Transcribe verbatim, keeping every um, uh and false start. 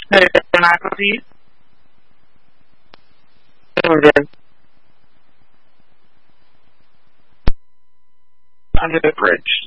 Hey, can I proceed? Doing good. Under the bridge.